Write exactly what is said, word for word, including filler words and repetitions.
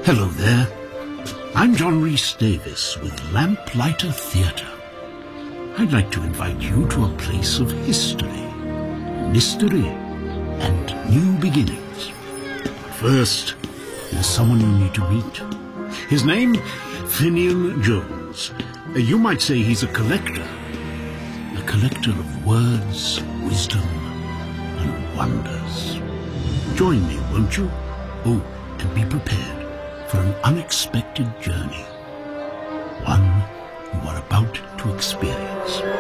Hello there. I'm John Rhys Davis with Lamplighter Theatre. I'd like to invite you to a place of history, mystery, and new beginnings. But first, there's someone you need to meet. His name, Finian Jones. You might say he's a collector. A collector of words, wisdom, and wonders. Join me, won't you? Oh, and be prepared for an unexpected journey. One you are about to experience.